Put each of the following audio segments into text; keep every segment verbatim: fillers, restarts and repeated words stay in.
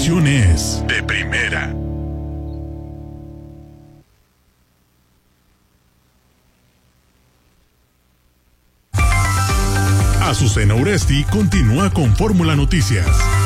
información es de primera. Azucena Uresti continúa con Fórmula Noticias.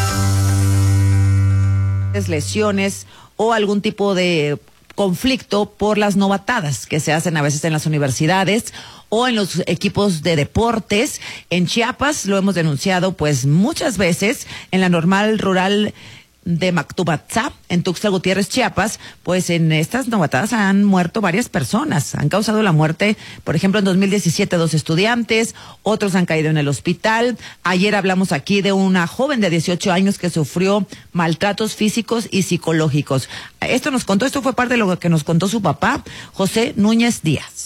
Lesiones o algún tipo de conflicto por las novatadas que se hacen a veces en las universidades o en los equipos de deportes. En Chiapas lo hemos denunciado pues muchas veces en la normal rural de Mactubatzá, en Tuxtla Gutiérrez, Chiapas, pues en estas novatadas han muerto varias personas, han causado la muerte, por ejemplo, en dos mil diecisiete dos estudiantes, otros han caído en el hospital. Ayer hablamos aquí de una joven de dieciocho años que sufrió maltratos físicos y psicológicos. Esto nos contó, esto fue parte de lo que nos contó su papá, José Núñez Díaz.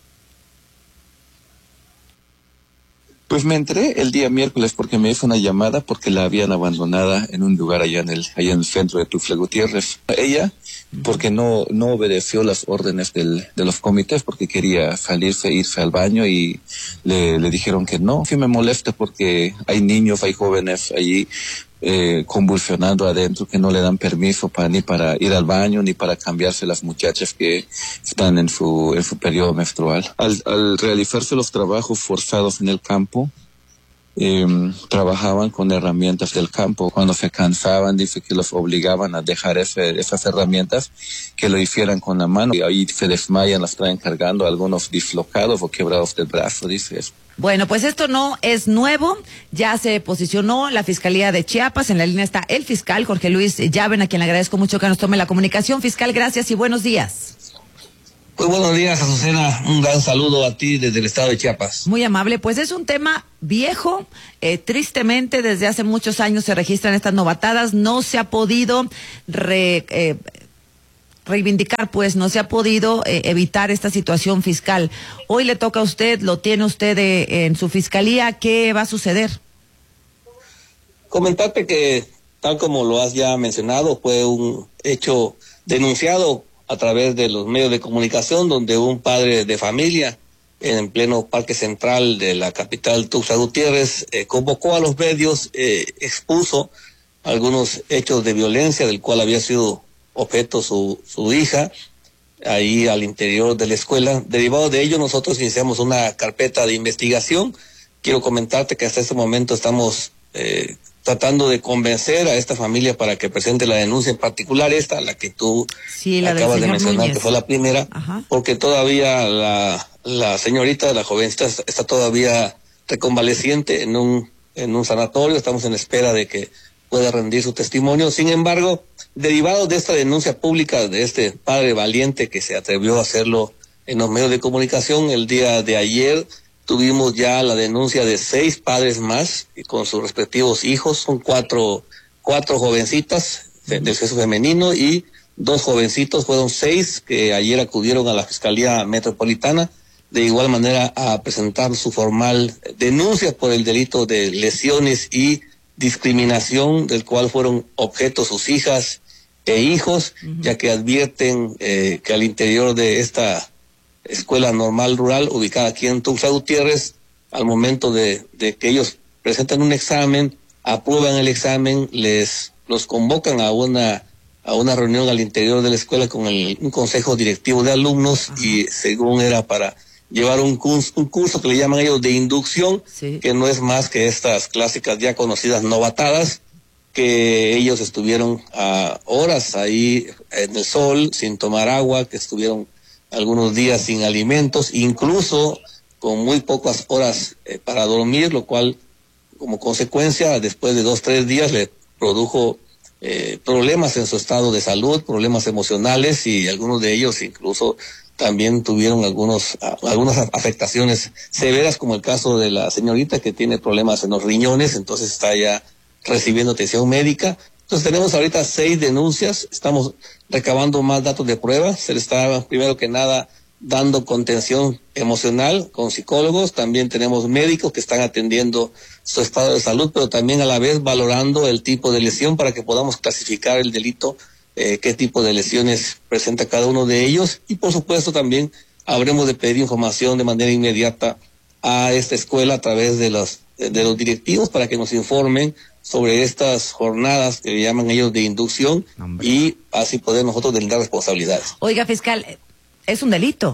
Pues me enteré el día miércoles porque me hizo una llamada porque la habían abandonada en un lugar allá en el allá en el centro de Tuxtla Gutiérrez. Ella, porque no no obedeció las órdenes del, de los comités, porque quería salirse, irse al baño y le, le dijeron que no. Sí me molesta porque hay niños, hay jóvenes allí eh, convulsionando adentro que no le dan permiso para ni para ir al baño ni para cambiarse las muchachas que están en su en su periodo menstrual. Al, al realizarse los trabajos forzados en el campo, eh, trabajaban con herramientas del campo. Cuando se cansaban, dice que los obligaban a dejar ese, esas herramientas, que lo hicieran con la mano y ahí se desmayan, las traen cargando, algunos dislocados o quebrados del brazo, dice eso. Bueno, pues esto no es nuevo, ya se posicionó la Fiscalía de Chiapas, en la línea está el fiscal Jorge Luis Llaven, a quien le agradezco mucho que nos tome la comunicación. Fiscal, gracias y buenos días. Muy buenos días, Azucena, un gran saludo a ti desde el estado de Chiapas. Muy amable, pues es un tema viejo, eh, tristemente desde hace muchos años se registran estas novatadas, no se ha podido re... Eh, reivindicar, pues no se ha podido eh, evitar esta situación fiscal. Hoy le toca a usted, lo tiene usted eh, en su fiscalía, ¿qué va a suceder? Comentarte que, tal como lo has ya mencionado, fue un hecho denunciado a través de los medios de comunicación, donde un padre de familia en pleno Parque Central de la capital Tuxtla Gutiérrez eh, convocó a los medios, eh, expuso algunos hechos de violencia del cual había sido objeto su, su hija, ahí al interior de la escuela. Derivado de ello, nosotros iniciamos una carpeta de investigación. Quiero comentarte que hasta este momento estamos eh, tratando de convencer a esta familia para que presente la denuncia, en particular esta, la que tú sí, la acabas de mencionar, Núñez, que fue la primera. Ajá. Porque todavía la, la señorita, la jovencita, está todavía reconvaleciente en un, en un sanatorio. Estamos en espera de que pueda rendir su testimonio. Sin embargo, derivado de esta denuncia pública de este padre valiente que se atrevió a hacerlo en los medios de comunicación, el día de ayer tuvimos ya la denuncia de seis padres más y con sus respectivos hijos. Son cuatro, cuatro jovencitas del sexo femenino y dos jovencitos, fueron seis que ayer acudieron a la Fiscalía Metropolitana, de igual manera a presentar su formal denuncia por el delito de lesiones y discriminación del cual fueron objeto sus hijas e hijos, uh-huh. ya que advierten eh, que al interior de esta escuela normal rural ubicada aquí en Tuxtla Gutiérrez, al momento de, de que ellos presentan un examen, aprueban el examen, les los convocan a una a una reunión al interior de la escuela con el, un consejo directivo de alumnos, uh-huh. y según era para llevar un curso, un curso que le llaman ellos de inducción, sí. que no es más que estas clásicas ya conocidas novatadas, que ellos estuvieron a horas ahí en el sol, sin tomar agua, que estuvieron algunos días sin alimentos, incluso con muy pocas horas eh, para dormir, lo cual como consecuencia después de dos, tres días le produjo eh, problemas en su estado de salud, problemas emocionales, y algunos de ellos incluso también tuvieron algunos algunas afectaciones severas, como el caso de la señorita que tiene problemas en los riñones, entonces está ya recibiendo atención médica. Entonces tenemos ahorita seis denuncias, estamos recabando más datos de prueba, se le está primero que nada dando contención emocional con psicólogos, también tenemos médicos que están atendiendo su estado de salud, pero también a la vez valorando el tipo de lesión para que podamos clasificar el delito, eh, qué tipo de lesiones presenta cada uno de ellos, y por supuesto también habremos de pedir información de manera inmediata a esta escuela a través de los, de los directivos para que nos informen sobre estas jornadas que llaman ellos de inducción, Hombre. y así poder nosotros deslindar responsabilidades. Oiga, fiscal, es un delito.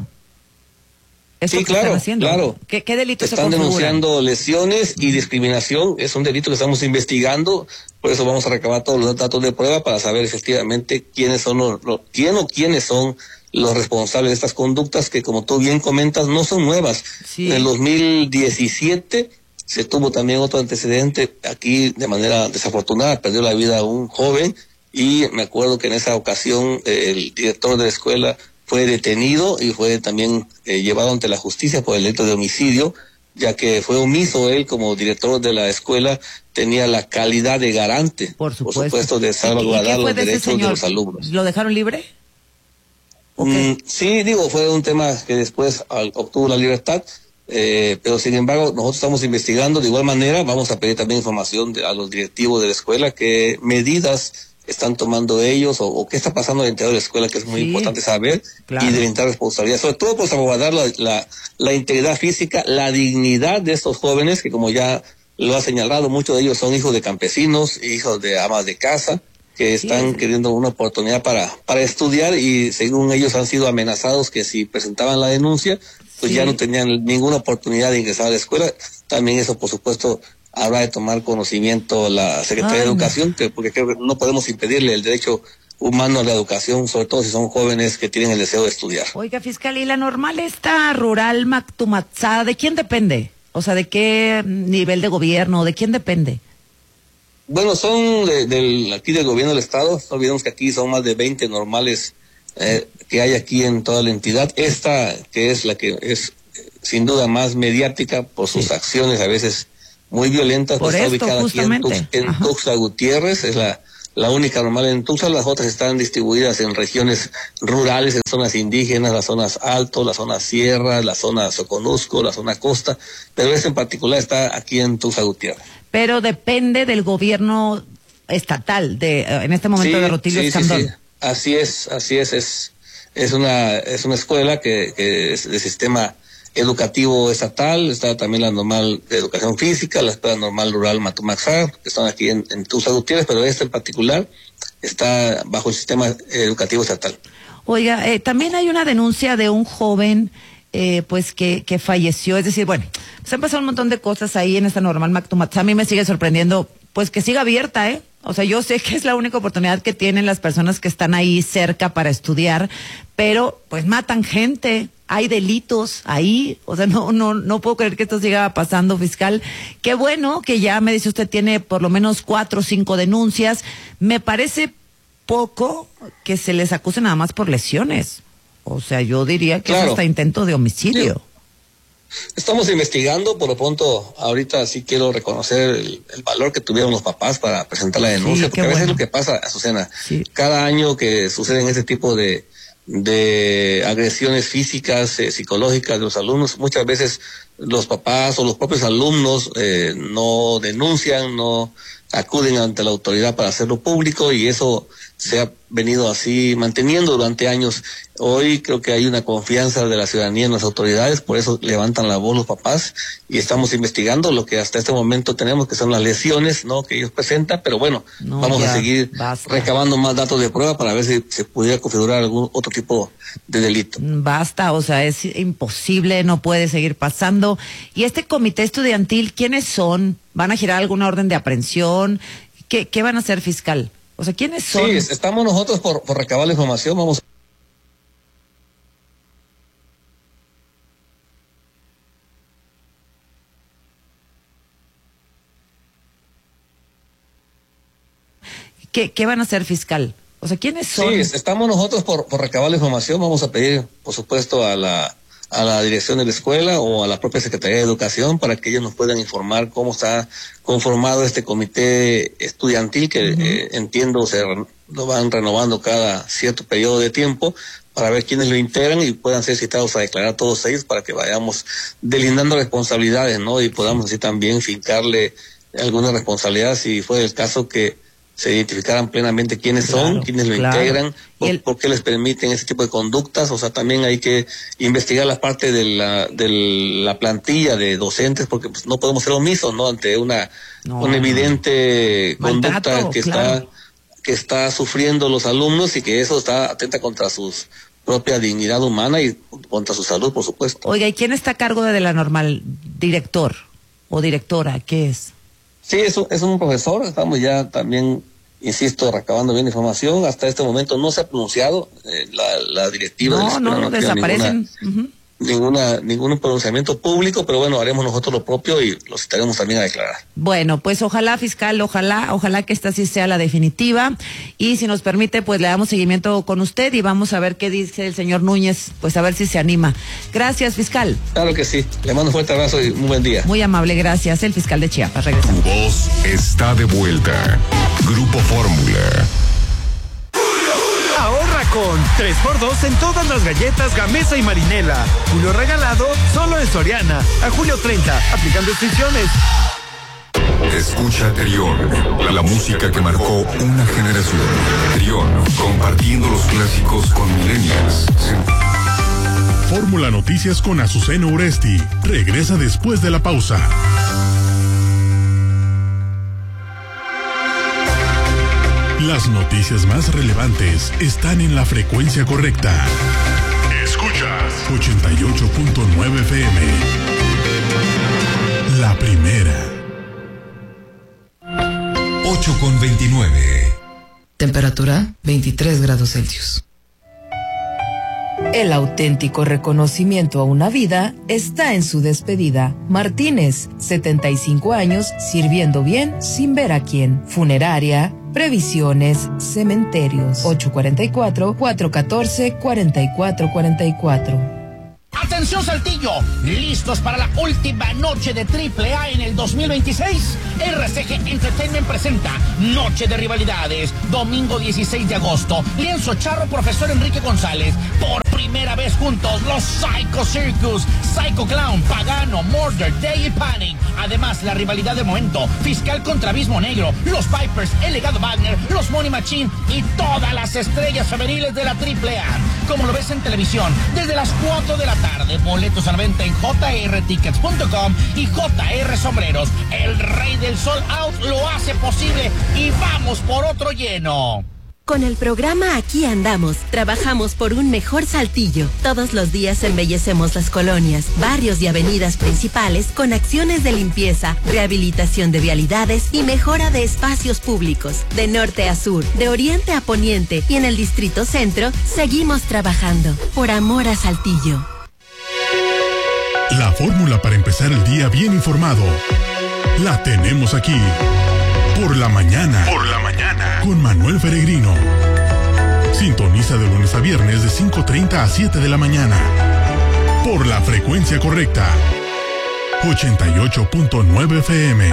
Sí, claro, claro. ¿Qué, qué delito se Están denunciando lesiones y discriminación, es un delito que estamos investigando, por eso vamos a recabar todos los datos de prueba para saber efectivamente quiénes son los, los quién o quiénes son los responsables de estas conductas que, como tú bien comentas, no son nuevas. Sí. En el dos mil diecisiete se tuvo también otro antecedente aquí de manera desafortunada, perdió la vida un joven y me acuerdo que en esa ocasión eh, el director de la escuela fue detenido y fue también eh, llevado ante la justicia por el delito de homicidio, ya que fue omiso él como director de la escuela, tenía la calidad de garante, por supuesto, por supuesto de salvaguardar los de derechos de los alumnos. ¿Lo dejaron libre? Okay. Mm, sí, digo, fue un tema que después al, obtuvo la libertad, eh, pero sin embargo nosotros estamos investigando. De igual manera vamos a pedir también información de, a los directivos de la escuela, qué medidas están tomando ellos o, o qué está pasando dentro de la escuela, que es muy sí, importante saber, claro. y delimitar responsabilidad, sobre todo por salvaguardar la, la, la integridad física, la dignidad de estos jóvenes que, como ya lo ha señalado, muchos de ellos son hijos de campesinos, hijos de amas de casa, que están sí. queriendo una oportunidad para, para estudiar y según ellos han sido amenazados que si presentaban la denuncia, pues sí. ya no tenían ninguna oportunidad de ingresar a la escuela. También eso, por supuesto, habrá de tomar conocimiento la Secretaría Ay, de Educación, que, porque creo que no podemos impedirle el derecho humano a la educación, sobre todo si son jóvenes que tienen el deseo de estudiar. Oiga, fiscal, ¿y la normal esta rural Mactumatzá, de quién depende? O sea, ¿de qué nivel de gobierno? ¿De quién depende? Bueno, son de, del, aquí del gobierno del estado. No olvidemos que aquí son más de veinte normales eh, que hay aquí en toda la entidad. Esta, que es la que es sin duda más mediática por sus sí. acciones a veces muy violentas, por pues esto, está ubicada justamente. aquí en, Tux, en Tuxtla Gutiérrez, es la, la única normal en Tuxtla. Las otras están distribuidas en regiones rurales, en zonas indígenas, las zonas alto, la zona sierra, la zona Soconusco, la zona costa, pero esta en particular está aquí en Tuxtla Gutiérrez. Pero depende del gobierno estatal, de en este momento sí, de Rutilio sí, Escandón. Sí, sí. Así es, así es, es, es una, es una escuela que, que es de sistema educativo estatal. Está también la normal de educación física, la escuela normal rural Matumaxá, que están aquí en, en Tuxtla Gutiérrez, pero esta en particular está bajo el sistema educativo estatal. Oiga, eh, también hay una denuncia de un joven eh, pues que, que falleció, es decir, bueno, se han pasado un montón de cosas ahí en esta normal Matumaxá. A mí me sigue sorprendiendo pues que siga abierta, ¿eh? O sea, yo sé que es la única oportunidad que tienen las personas que están ahí cerca para estudiar, pero pues matan gente, hay delitos ahí, o sea, no no no puedo creer que esto siga pasando, fiscal. Qué bueno que ya me dice usted tiene por lo menos cuatro o cinco denuncias. Me parece poco que se les acuse nada más por lesiones. O sea, yo diría que claro. es hasta intento de homicidio. Sí. Estamos investigando, por lo pronto, ahorita sí quiero reconocer el, el valor que tuvieron los papás para presentar la denuncia, sí, porque a veces bueno. lo que pasa, Azucena, sí. cada año que suceden ese tipo de, de agresiones físicas, eh, psicológicas de los alumnos, muchas veces los papás o los propios alumnos eh, no denuncian, no acuden ante la autoridad para hacerlo público, y eso se ha venido así manteniendo durante años. Hoy creo que hay una confianza de la ciudadanía en las autoridades, por eso levantan la voz los papás y estamos investigando lo que hasta este momento tenemos, que son las lesiones, ¿no?, que ellos presentan, pero bueno, no, vamos ya, a seguir basta. recabando más datos de prueba para ver si se pudiera configurar algún otro tipo de delito. Basta, o sea, es imposible, no puede seguir pasando. Y este comité estudiantil, ¿quiénes son? ¿Van a girar alguna orden de aprehensión? ¿Qué, qué van a hacer, fiscal? O sea, ¿quiénes son? Sí, estamos nosotros por, por recabar la información, vamos. ¿Qué, qué van a hacer, fiscal? O sea, ¿quiénes son? Sí, estamos nosotros por, por recabar la información, vamos a pedir, por supuesto, a la a la dirección de la escuela o a la propia Secretaría de Educación para que ellos nos puedan informar cómo está conformado este comité estudiantil que uh-huh. eh, entiendo se lo van renovando cada cierto periodo de tiempo para ver quiénes lo integran y puedan ser citados a declarar todos ellos para que vayamos delindando responsabilidades, ¿no? Y podamos así también fincarle alguna responsabilidad si fuera el caso que se identificaran plenamente quiénes claro, son, quiénes lo claro. integran, por, el... por qué les permiten ese tipo de conductas. O sea, también hay que investigar la parte de la de la plantilla de docentes, porque pues, no podemos ser omisos, ¿no? Ante una, no, una evidente no. conducta Maltrato, que claro. está que está sufriendo los alumnos y que eso está atenta contra sus propia dignidad humana y contra su salud, por supuesto. Oiga, ¿y quién está a cargo de la normal? ¿Director o directora? ¿Qué es? Sí, eso es un profesor. Estamos ya también, insisto, recabando bien información. Hasta este momento no se ha pronunciado eh, la, la directiva. No, no, no desaparecen. Ninguna, uh-huh. ninguna, ningún pronunciamiento público, pero bueno, haremos nosotros lo propio y los estaremos también a declarar. Bueno, pues ojalá, fiscal, ojalá, ojalá que esta sí sea la definitiva, y si nos permite, pues le damos seguimiento con usted y vamos a ver qué dice el señor Núñez, pues a ver si se anima. Gracias, fiscal. Claro que sí, le mando un fuerte abrazo y un buen día. Muy amable, gracias. El fiscal de Chiapas, regresamos. Tu voz está de vuelta. Grupo Fórmula. Ahorra con tres por dos en todas las galletas Gamesa y Marinela. Julio regalado solo en Soriana. A julio treinta, aplicando restricciones. Escucha Trión, la música que marcó una generación. Trión, compartiendo los clásicos con millennials. Fórmula Noticias con Azucena Uresti. Regresa después de la pausa. Las noticias más relevantes están en la frecuencia correcta. Escuchas ochenta y ocho punto nueve F M. La primera. ocho con veintinueve. Temperatura veintitrés grados Celsius. El auténtico reconocimiento a una vida está en su despedida. Martínez, setenta y cinco años, sirviendo bien sin ver a quién. Funeraria, previsiones, cementerios. ocho cuatro cuatro, cuatro uno cuatro, cuatro cuatro cuatro cuatro. ¡Atención, Saltillo! ¿Listos para la última noche de triple A en el dos mil veintiséis? R C G Entertainment presenta Noche de Rivalidades, domingo dieciséis de agosto. Lienzo Charro, Profesor Enrique González. Por primera vez juntos, los Psycho Circus, Psycho Clown, Pagano, Murder, Day y Panic. Además, la rivalidad de momento, Fiscal contra Abismo Negro, los Vipers, El Legado Wagner, los Money Machine y todas las estrellas femeniles de la triple A. Como lo ves en televisión, desde las cuatro de la tarde. Boletos a la venta en j r tickets punto com y J R Sombreros. El rey del sold out lo hace posible y vamos por otro lleno. Con el programa Aquí Andamos, trabajamos por un mejor Saltillo. Todos los días embellecemos las colonias, barrios y avenidas principales con acciones de limpieza, rehabilitación de vialidades y mejora de espacios públicos. De norte a sur, de oriente a poniente y en el Distrito Centro, seguimos trabajando por amor a Saltillo. La fórmula para empezar el día bien informado la tenemos aquí. Por la mañana. Por la mañana. Con Manuel Peregrino. Sintoniza de lunes a viernes de cinco treinta a siete de la mañana. Por la frecuencia correcta. ochenta y ocho punto nueve F M.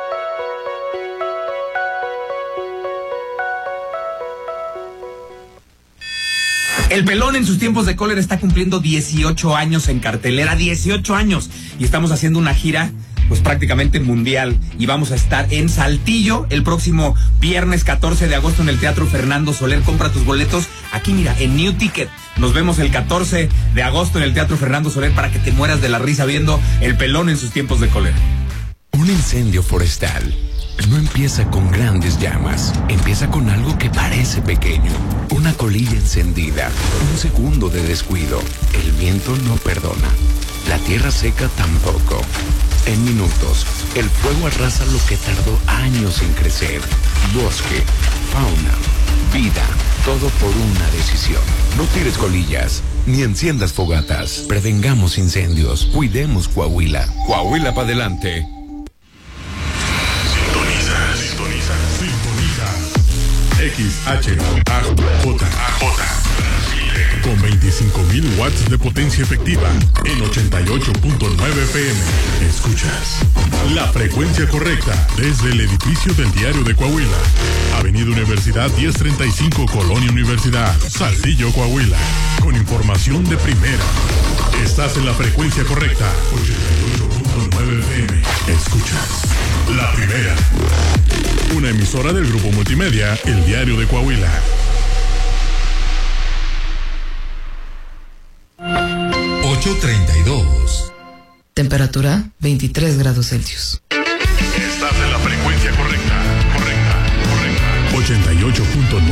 El Pelón en sus tiempos de cólera está cumpliendo dieciocho años en cartelera, dieciocho años. Y estamos haciendo una gira pues prácticamente mundial, y vamos a estar en Saltillo el próximo viernes catorce de agosto en el Teatro Fernando Soler. Compra tus boletos aquí, mira, en New Ticket. Nos vemos el catorce de agosto en el Teatro Fernando Soler para que te mueras de la risa viendo El Pelón en sus tiempos de cólera. Un incendio forestal no empieza con grandes llamas, empieza con algo que parece pequeño, una colilla encendida, un segundo de descuido. El viento no perdona, la tierra seca tampoco. En minutos, el fuego arrasa lo que tardó años en crecer. Bosque, fauna, vida, todo por una decisión. No tires colillas, ni enciendas fogatas. Prevengamos incendios, cuidemos Coahuila. Coahuila para adelante. Sintoniza, sintoniza, sintoniza. X H A J con veinticinco mil watts de potencia efectiva en ochenta y ocho punto nueve F M. Escuchas la frecuencia correcta desde el edificio del Diario de Coahuila. Avenida Universidad diez treinta y cinco, Colonia Universidad, Saltillo, Coahuila. Con información de primera. Estás en la frecuencia correcta. ochenta y ocho punto nueve F M. Escuchas La Primera. Una emisora del Grupo Multimedia, El Diario de Coahuila. ocho treinta y dos. Temperatura veintitrés grados Celsius. Estás en la frecuencia correcta. Correcta, correcta. ochenta y ocho punto nueve.